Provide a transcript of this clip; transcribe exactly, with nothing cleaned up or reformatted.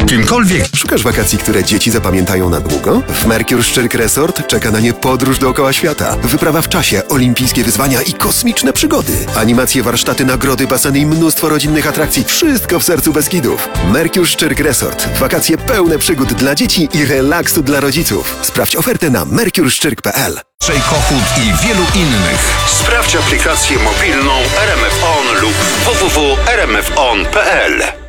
Kimkolwiek. Szukasz wakacji, które dzieci zapamiętają na długo? W Mercure Szczyrk Resort czeka na nie podróż dookoła świata. Wyprawa w czasie, olimpijskie wyzwania i kosmiczne przygody. Animacje, warsztaty, nagrody, baseny i mnóstwo rodzinnych atrakcji. Wszystko w sercu Beskidów. Mercure Szczyrk Resort. Wakacje pełne przygód dla dzieci i relaksu dla rodziców. Sprawdź ofertę na mercure szczyrk kropka p l. Andrzej Kochut i wielu innych. Sprawdź aplikację mobilną R M F On lub w w w kropka r m f on kropka p l.